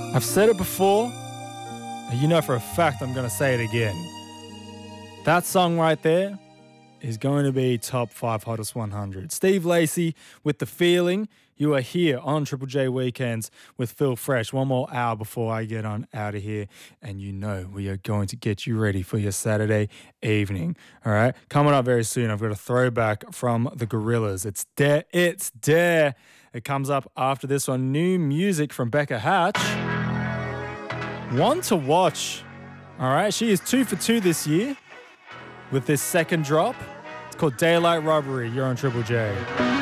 I've said it before, and you know for a fact I'm going to say it again. That song right there is going to be top 5 hottest 100. Steve Lacy with The Feeling. You are here on Triple J Weekends with Phil Fresh. One more hour before I get on out of here. And you know we are going to get you ready for your Saturday evening. All right? Coming up very soon, I've got a throwback from the Gorillaz. It's Dare. It's Dare. It comes up after this one. New music from Becca Hatch. One to watch. All right? She is 2 for 2 this year with this second drop. It's called Daylight Robbery. You're on Triple J.